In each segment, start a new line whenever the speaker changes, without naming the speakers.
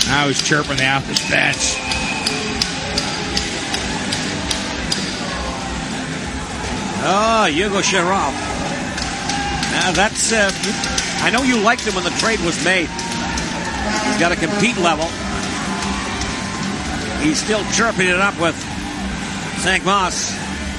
Now he's chirping the Atlas bench.
Oh, Hugo Sherratt. Now that's, I know you liked him when the trade was made. He's got a compete level. He's still chirping it up with St. Moss.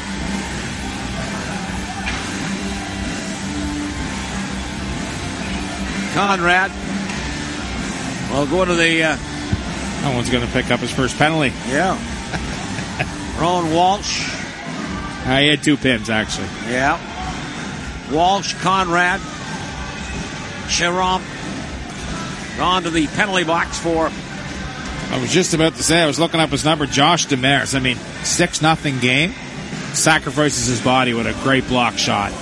Conrad will go to the...
No one's going to pick up his first penalty.
Yeah. Ron Walsh.
He had 2 pins, actually.
Yeah. Walsh, Conrad, Sherratt gone to the penalty box for...
I was just about to say, I was looking up his number, Josh Demers. 6-0 game. Sacrifices his body with a great block shot.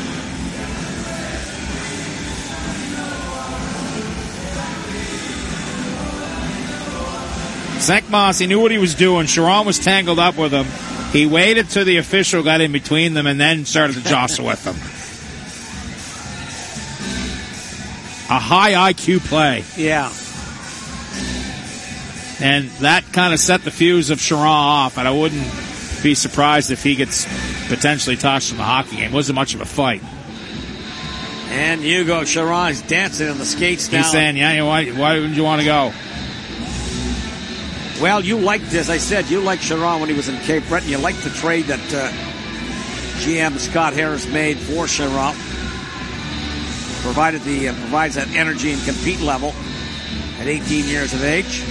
St. Moss, he knew what he was doing. Sherratt was tangled up with him. He waited till the official got in between them and then started to jostle with them. A high IQ play.
Yeah.
And that kind of set the fuse of Sherratt off, and I wouldn't be surprised if he gets potentially tossed from the hockey game. It wasn't much of a fight.
And Hugo Sherratt is dancing on the skates now.
He's saying, why wouldn't you want to go?
Well, you liked, as I said, you liked Sherratt when he was in Cape Breton. You liked the trade that GM Scott Harris made for Sherratt. Provides that energy and compete level at 18 years of age.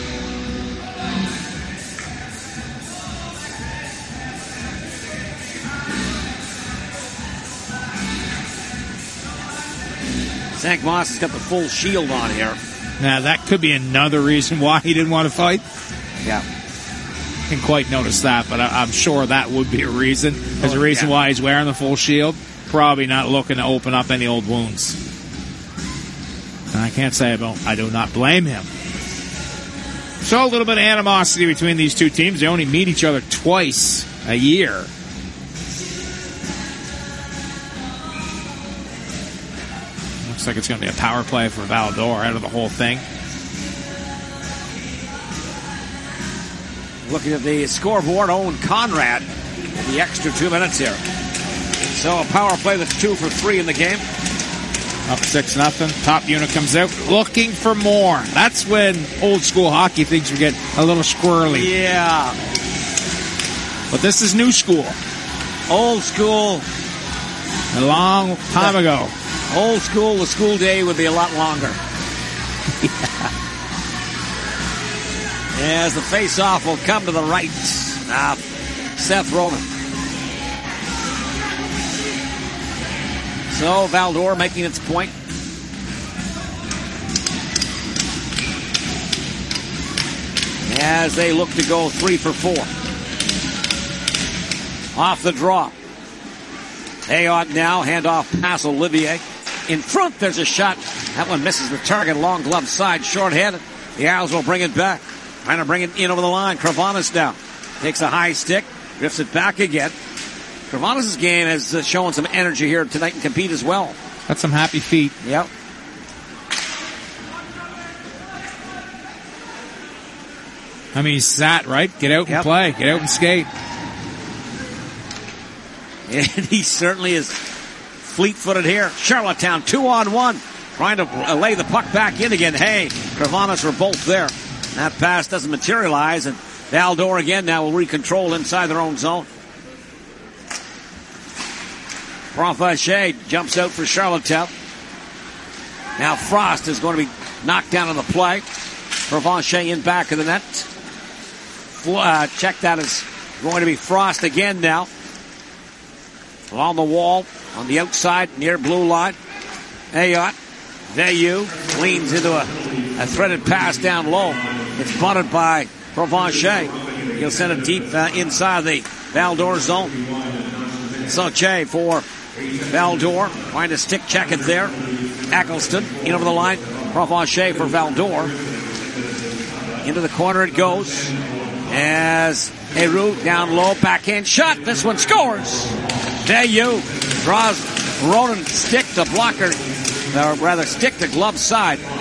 St. Moss has got the full shield on here.
Now, that could be another reason why he didn't want to fight.
Yeah.
Didn't quite notice that, but I'm sure that would be a reason. There's a reason why he's wearing the full shield. Probably not looking to open up any old wounds. And I can't say I do not blame him. So a little bit of animosity between these two teams. They only meet each other twice a year. Looks like it's going to be a power play for Val-d'Or out of the whole thing.
Looking at the scoreboard, Owen Conrad with the extra 2 minutes here. So a power play that's 2 for 3 in the game.
Up 6-0. Top unit comes out looking for more. That's when old school hockey things would get a little squirrely.
Yeah.
But this is new school.
Old school.
A long time ago.
Old school, the school day would be a lot longer.
Yeah.
As the face-off will come to the right. Seth Roman. So Val-d'Or making its point. As they look to go 3 for 4. Off the draw. Ayotte now, handoff pass Olivier. In front, there's a shot. That one misses the target, long glove side, short-handed. The Isles will bring it back. Trying to bring it in over the line. Kravanos now takes a high stick, drifts it back again. Kravanos' game has shown some energy here tonight and compete as well.
Got some happy feet.
Yep.
He's sat, right? Get out and play. Get out and skate.
And he certainly is fleet-footed here. Charlottetown, 2-on-1. Trying to lay the puck back in again. Hay, Kravanos are both there. That pass doesn't materialize, and Val-d'Or again now will recontrol inside their own zone. Provencher jumps out for Charlottetown. Now Frost is going to be knocked down on the play. Provencher in back of the net. Check that is going to be Frost again now. Along the wall, on the outside, near blue line. Ayotte. Veilleux leans into a threaded pass down low. It's butted by Provencher. He'll send it deep inside the Val-d'Or zone. Sauché for Val-d'Or. Trying to stick check it there. Eccleston in over the line. Provencher for Val-d'Or. Into the corner it goes. As Héroux down low. Backhand shot. This one scores. Veilleux draws Ronan stick to blocker. Or rather, stick to glove side.